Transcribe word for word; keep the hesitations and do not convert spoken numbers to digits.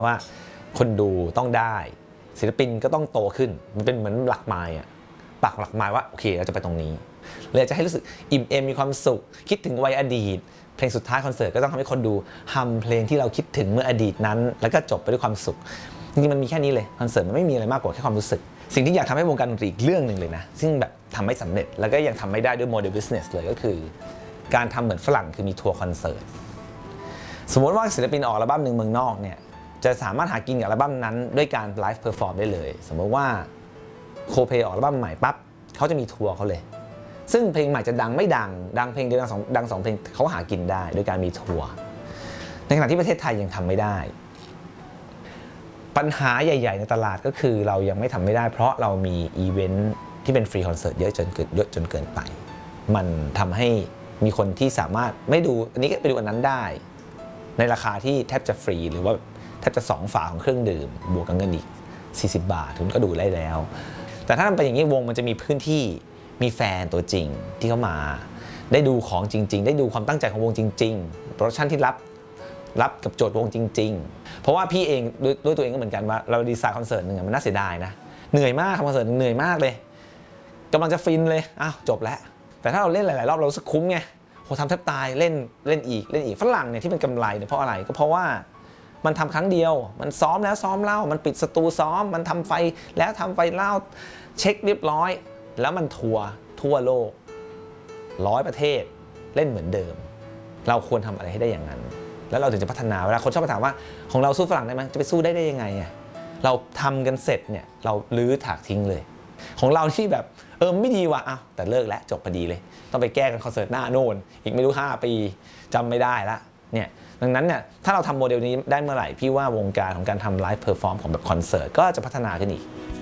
ว่าคนดูต้องได้ศิลปินก็ต้องโตขึ้นมันเป็นเหมือนหลักไม้อะปักหลักไม้ว่าโอเคเราจะไปตรงนี้เลยจะให้รู้สึกอิ่มเอมมีความสุขคิดถึงวัยอดีตเพลงสุดท้ายคอนเสิร์ตก็ต้องทำให้คนดูฮัมเพลงที่เราคิดถึงเมื่ออดีตนั้นแล้วก็จบไปด้วยความสุขจริงๆมันมีแค่นี้เลยคอนเสิร์ตมันไม่มีอะไรมากกว่าแค่ความรู้สึกสิ่งที่อยากทำให้วงการดนตรีอีกเรื่องหนึ่งเลยนะซึ่งแบบทำไม่สำเร็จแล้วก็ยังทำไม่ได้ด้วยโมเดลบิสเนสเลยก็คือการทำเหมือนฝรั่งคือมีทัวร์คอนเสิร์ตสมมติว่าศิลปินออกอัลบั้มหนึ่งเมืองนอกเนี่ยจะสามารถหากินกับอัลบั้มนั้นด้วยการไลฟ์เพอร์ฟอร์มได้เลยสมมติว่าโคเพออกอัลบั้มใหม่ปั๊บเขาจะมีทัวร์เขาเลยซึ่งเพลงใหม่จะดังไม่ดังดังเพลงเดียวดังสองดังสองเพลงเขาหากินได้โดยการมีทัวร์ในขณะที่ประเทศไทยยังทำไม่ได้ปัญหาใหญ่ๆในตลาดก็คือเรายังไม่ทำไม่ได้เพราะเรามีอีเวนท์ที่เป็นฟรีคอนเสิร์ตเยอะจนเกินเยอะจนเกินไปมันทำให้มีคนที่สามารถไม่ดูอันนี้ก็ไปดูอันนั้นได้ในราคาที่แทบจะฟรีหรือว่าแทบจะสองฝาของเครื่องดื่มบวกกับเงินอีกสี่สิบบาทคุณก็ดูได้แล้วแต่ถ้ามันเป็นอย่างนี้วงมันจะมีพื้นที่มีแฟนตัวจริงที่เขามาได้ดูของจริงๆได้ดูความตั้งใจของวงจริงๆโปรดักชั่นที่รับรับกับโจทย์วงจริงๆเพราะว่าพี่เองด้วยตัวเองก็เหมือนกันว่าเราดีไซน์คอนเสิร์ตหนึ่งมันน่าเสียดายนะเหนื่อยมากคอนเสิร์ตเหนื่อยมากเลยกำลังจะฟินเลยอ้าวจบแล้วแต่ถ้าเราเล่นหลายๆรอบเรารู้สึกคุ้มไงโหทำแทบตายเล่นเล่นอีกเล่นอีกฝรั่งเนี่ยที่เป็นกำไรเนี่ยเพราะอะไรก็เพราะว่ามันทำครั้งเดียวมันซ้อมแล้วซ้อมเล่ามันปิดสตูซ้อมมันทำไฟแล้วทำไฟเล่าเช็คเรียบร้อยแล้วมันทัวร์ทั่วโลกร้อยประเทศเล่นเหมือนเดิมเราควรทำอะไรให้ได้อย่างนั้นแล้วเราถึงจะพัฒนาเวลาคนชอบมาถามว่าของเราสู้ฝรั่งได้ไหมจะไปสู้ได้ได้ยังไงอ่ะเราทำกันเสร็จเนี่ยเราลื้อถากทิ้งเลยของเราที่แบบเออไม่ดีว่ะอ้าวแต่เลิกแล้วจบพอดีเลยต้องไปแก้กันคอนเสิร์ตหน้าโน่นอีกไม่รู้ห้าปีจำไม่ได้ละเนี่ยดังนั้นเนี่ยถ้าเราทำโมเดลนี้ได้เมื่อไหร่พี่ว่าวงการของการทำไลฟ์เพอร์ฟอร์มของแบบคอนเสิร์ตก็จะพัฒนาขึ้นอีก